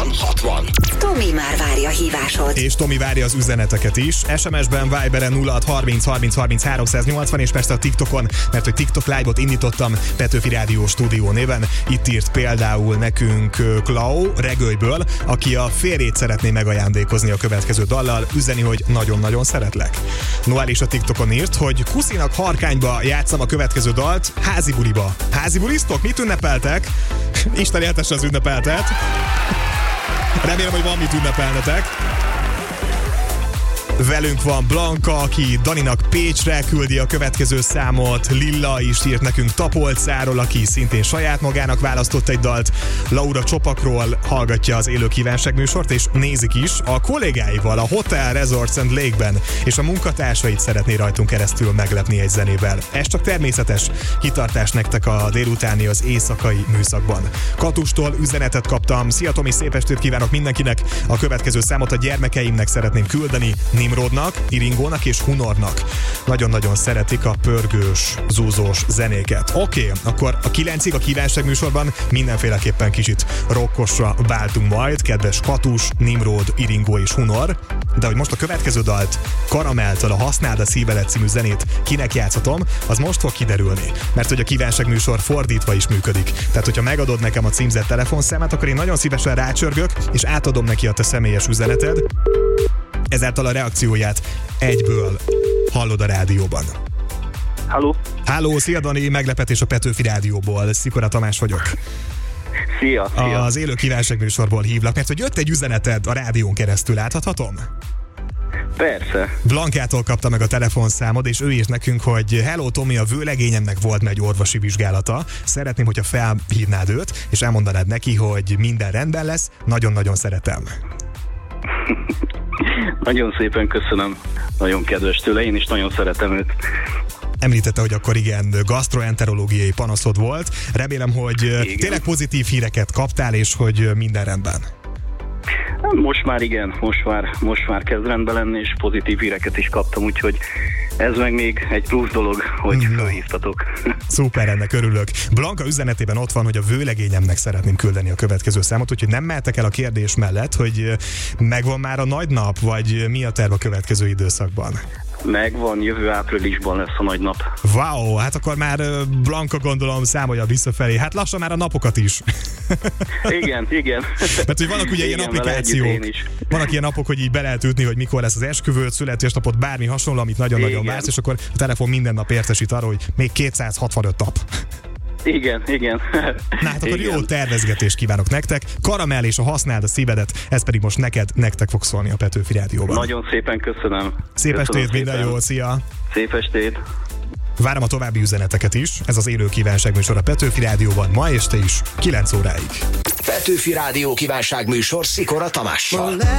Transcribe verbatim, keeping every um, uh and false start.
hatvan hatvan. Tomi már várja a hívásod. És Tomi várja az üzeneteket is. es em es-ben, Viberen nulla hat harminc harminc harminc háromszáznyolcvan, és persze a TikTokon, mert hogy TikTok Live-ot indítottam Petőfi Rádió Stúdió néven. Itt írt például nekünk Klau Regölyből, aki a férjét szeretné megajándékozni a következő dallal, üzeni, hogy nagyon-nagyon szeretlek. Noel is a TikTokon írt, hogy Kuszinak Harkányba játszam a következő dalt, házi buliba. Házi bulisztok? Mit ünnepeltek? Isten éltesse az ünnepeltet. Remélem, hogy van mit ünnepelnetek. Velünk van Blanka, aki Daninak Pécsre küldi a következő számot. Lilla is írt nekünk Tapolcáról, aki szintén saját magának választott egy dalt. Laura Csopakról hallgatja az élő kívánságműsort, és nézik is. A kollégáival a Hotel Resorts and Lake-ben és a munkatársait szeretné rajtunk keresztül meglepni egy zenével. Ez csak természetes. Kitartás nektek a délutáni, az éjszakai műszakban. Katustól üzenetet kaptam. Szia Tomi, szép estét kívánok mindenkinek. A következő számot a gyermekeimnek szeretném küldeni. Nimrodnak, Iringónak és Hunornak. Nagyon-nagyon szeretik a pörgős, zúzós zenéket. Oké, okay, akkor a kilencig a kívánságműsorban mindenféleképpen kicsit rokkosra váltunk majd, kedves Katus, Nimrod, Iringó és Hunor, de hogy most a következő dalt, Karamelltől a Használd a szívedet című zenét kinek játszhatom, az most fog kiderülni, mert hogy a kívánságműsor fordítva is működik. Tehát, hogyha megadod nekem a címzett telefonszámát, akkor én nagyon szívesen rácsörgök, és átadom neki a te személyes üzeneted. Ezáltal a reakcióját egyből hallod a rádióban. Halló? Halló, szia Dani, meglepetés a Petőfi Rádióból. Szikora Tamás vagyok. Szia, szia. Az élő kívánságműsorból hívlak, mert hogy jött egy üzeneted a rádión keresztül, átadhatom? Persze. Blankától kapta meg a telefonszámod, és ő írt nekünk, hogy hello Tomi, a vőlegényemnek volt meg egy orvosi vizsgálata. Szeretném, hogyha felhívnád őt, és elmondanád neki, hogy minden rendben lesz, nagyon-nagyon szeretem. Nagyon szépen köszönöm, nagyon kedves tőle, én is nagyon szeretem őt. Említette, hogy akkor igen, gasztroenterológiai panaszod volt. Remélem, hogy igen, tényleg pozitív híreket kaptál, és hogy minden rendben. Most már igen, most már, most már kezd rendben lenni, és pozitív híreket is kaptam, úgyhogy ez meg még egy plusz dolog, hogy no. felhívtatok. Szuper, ennek örülök. Blanka üzenetében ott van, hogy a vőlegényemnek szeretném küldeni a következő számot, úgyhogy nem mehetek el a kérdés mellett, hogy megvan már a nagy nap, vagy mi a terv a következő időszakban? Megvan, jövő áprilisban lesz a nagy nap. Wow, hát akkor már Blanka gondolom számolja visszafelé. Hát lassan már a napokat is. Igen, igen. Mert hogy vannak ugye igen, ilyen applikációk, vannak ilyen napok, hogy így be lehet ütni, hogy mikor lesz az esküvőt, születésnapot, bármi hasonló, amit nagyon-nagyon vársz, és akkor a telefon minden nap értesít arról, hogy még kétszázhatvanöt nap. Igen, igen. Na hát akkor igen. Jó tervezgetést kívánok nektek. Karamell és a Használd a szívedet, ez pedig most neked, nektek fog szólni a Petőfi Rádióban. Nagyon szépen köszönöm. Szép köszönöm estét, minden jó, szia! Szép estét! Várom a további üzeneteket is. Ez az élő kívánságműsor a Petőfi Rádióban ma este is, kilenc óráig. Petőfi Rádió kívánságműsor Szikora Tamással.